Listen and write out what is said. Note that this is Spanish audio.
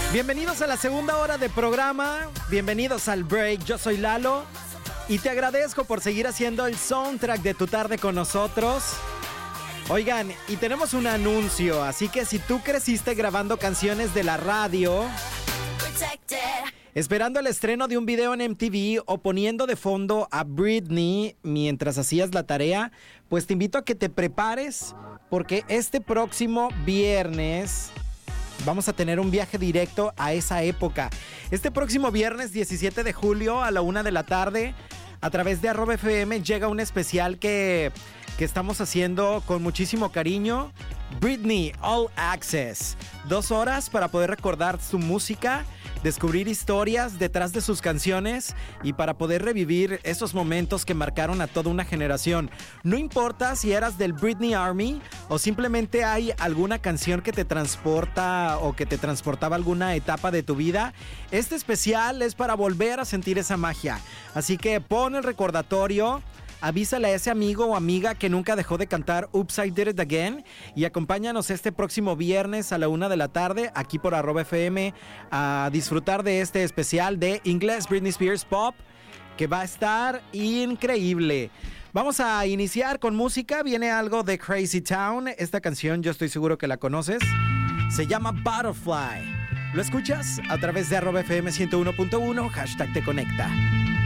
Bienvenidos a la segunda hora de programa, bienvenidos al break, yo soy Lalo y te agradezco por seguir haciendo el soundtrack de tu tarde con nosotros. Oigan, y tenemos un anuncio, así que si tú creciste grabando canciones de la radio, esperando el estreno de un video en MTV o poniendo de fondo a Britney mientras hacías la tarea, pues te invito a que te prepares porque este próximo viernes vamos a tener un viaje directo a esa época. Este próximo viernes 17 de julio a la 1 de la tarde, a través de @FM llega un especial que estamos haciendo con muchísimo cariño. Britney All Access. 2 horas para poder recordar su música, descubrir historias detrás de sus canciones y para poder revivir esos momentos que marcaron a toda una generación. No importa si eras del Britney Army o simplemente hay alguna canción que te transporta o que te transportaba a alguna etapa de tu vida. Este especial es para volver a sentir esa magia. Así que pon el recordatorio. Avísale a ese amigo o amiga que nunca dejó de cantar Oops, I Did It Again y acompáñanos este próximo viernes a la 1 de la tarde aquí por @FM a disfrutar de este especial de Inglés Britney Spears Pop que va a estar increíble. Vamos a iniciar con música, viene algo de Crazy Town, esta canción yo estoy seguro que la conoces, se llama Butterfly. ¿Lo escuchas? A través de @FM 101.1, #te conecta.